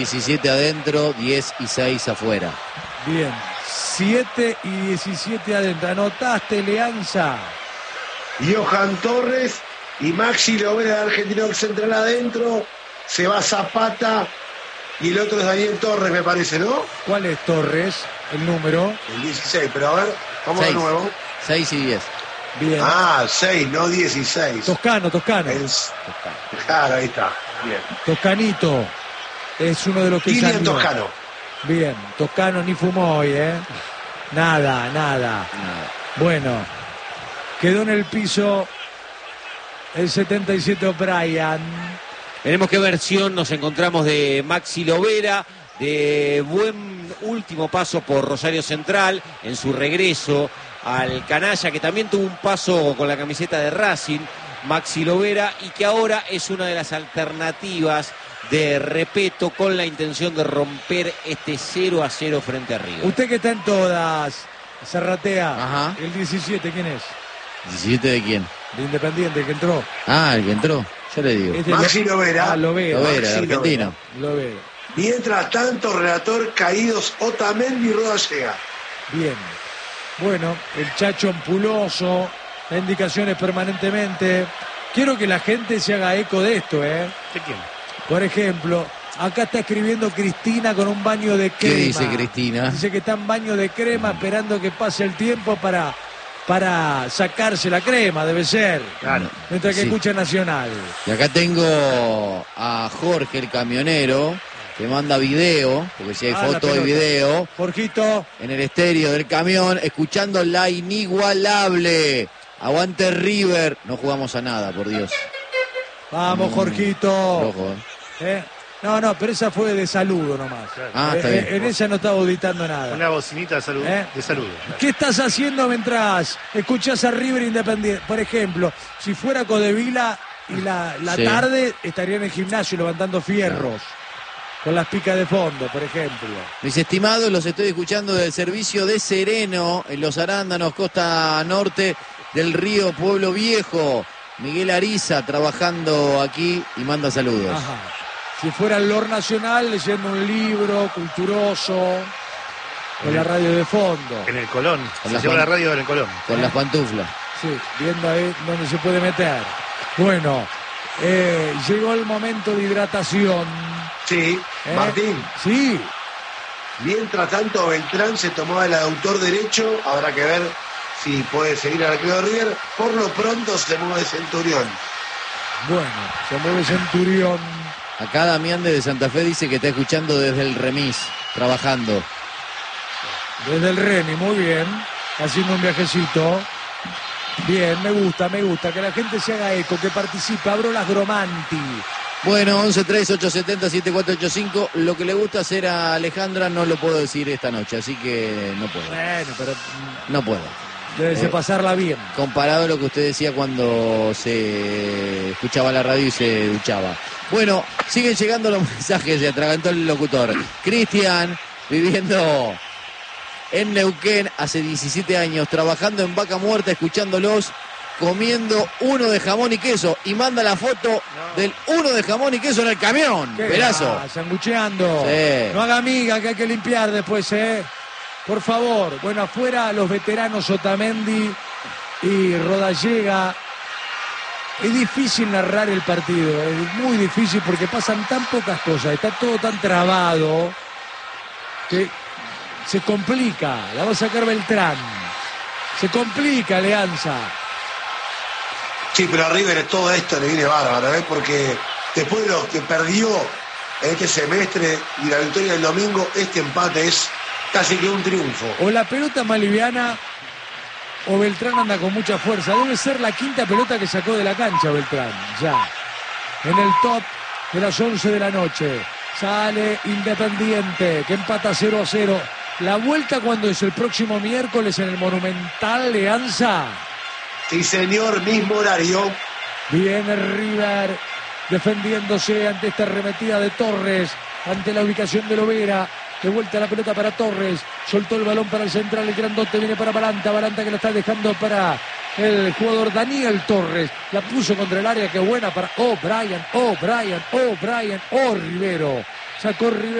17 adentro, 10 y 6 afuera. Bien, 7 y 17 adentro. ¿Anotaste, Leanza? Johan Torres y Maxi Lovera de Argentino Central adentro. Se va Zapata y el otro es Daniel Torres, me parece, ¿no? ¿Cuál es Torres? El número. El 16, pero a ver, vamos 6, de nuevo. 6 y 10. Bien. Ah, 6, no 16. Toscano. Claro, ahí está. Bien. Toscanito. Es uno de los que Kilian salió. Toscano. Bien, Toscano ni fumó hoy, ¿eh? Nada. Bueno, quedó en el piso el 77 O'Brien. Veremos qué versión nos encontramos de Maxi Lovera, de buen último paso por Rosario Central, en su regreso al canalla, que también tuvo un paso con la camiseta de Racing, Maxi Lovera, y que ahora es una de las alternativas de Repeto con la intención de romper este 0-0 frente a River. Usted que está en todas, Zarratea. Ajá. El 17, ¿quién es? ¿17 de quién? De Independiente, que entró. Ah, el que entró. Yo le digo. Este Maxi Lovera. Lovera. Lovera, Maxi argentino. Lovera. Mientras tanto, relator caídos Otamendi y Rodallega. Bien. Bueno, el Chacho ampuloso, da indicaciones permanentemente. Quiero que la gente se haga eco de esto, ¿eh? ¿De quién? Por ejemplo, acá está escribiendo Cristina con un baño de crema. ¿Qué dice Cristina? Dice que está en baño de crema esperando que pase el tiempo para sacarse la crema, debe ser. Claro. Mientras que Sí. escucha Nacional. Y acá tengo a Jorge, el camionero, que manda video, porque si hay La foto hay pelota. video, Jorgito, en el estéreo del camión, escuchando la inigualable. Aguante River. No jugamos a nada, por Dios. vamos Jorgito. Ojo, No, pero esa fue de saludo nomás. Ah, está bien. En esa no estaba auditando nada. Una bocinita de salud. ¿Eh? De saludo. ¿Qué estás haciendo mientras escuchás a River Independiente? Por ejemplo, si fuera Codevila y la Sí. tarde estaría en el gimnasio levantando fierros. Con las picas de fondo, por ejemplo. Mis estimados, los estoy escuchando del servicio de Sereno, en Los Arándanos, costa norte del río Pueblo Viejo. Miguel Ariza trabajando aquí y manda saludos. Ajá. Si fuera el Lord Nacional leyendo un libro culturoso, con la radio de fondo. En el Colón. Con Se la lleva la Juan- radio en el Colón. Con las pantuflas. Sí, viendo ahí dónde se puede meter. Bueno, llegó el momento de hidratación. Sí, Martín. Sí, Mientras tanto, Beltrán se tomaba el autor derecho. Habrá que ver si puede seguir al arquero de River. Por lo pronto se mueve Centurión. bueno, se mueve Centurión. Acá Damián de Santa Fe dice que está escuchando desde el remis, trabajando. Desde el Reni, muy bien. Haciendo un viajecito. Bien, me gusta. Que la gente se haga eco, que participe. Abro las Gromanti. Bueno, 11-3-870-7485. Lo que le gusta hacer a Alejandra no lo puedo decir esta noche, así que no puedo. Bueno, pero No puedo. debe de pasarla bien. Comparado a lo que usted decía cuando se escuchaba la radio y se duchaba. Bueno, siguen llegando los mensajes, se atragantó el locutor. Cristian, viviendo en Neuquén hace 17 años, trabajando en Vaca Muerta, escuchándolos, comiendo uno de jamón y queso, y manda la foto del uno de jamón y queso en el camión. ¿Qué Pelazo. va? Sangucheando. Sí. No haga amiga, que hay que limpiar después, ¿eh? Por favor. Bueno, afuera los veteranos Otamendi y Rodallega. Es difícil narrar el partido, es muy difícil porque pasan tan pocas cosas, está todo tan trabado que se complica. La va a sacar Beltrán. Se complica Alianza. Sí, pero a River todo esto le viene bárbaro, ¿eh? Porque después de lo que perdió en este semestre y la victoria del domingo, este empate es casi que un triunfo. O la pelota más liviana o Beltrán anda con mucha fuerza. Debe ser la quinta pelota que sacó de la cancha Beltrán, ya. En el top de las 11 de la noche. Sale Independiente, que empata 0-0. La vuelta, cuando es el próximo miércoles en el Monumental, Alianza. Sí, señor, mismo horario. Viene River defendiéndose ante esta arremetida de Torres, ante la ubicación de Lovera. De vuelta la pelota para Torres, soltó el balón para el central, el grandote viene para Balanta que la está dejando para el jugador Daniel Torres, la puso contra el área, qué buena para Rivero. Sacó Rivera.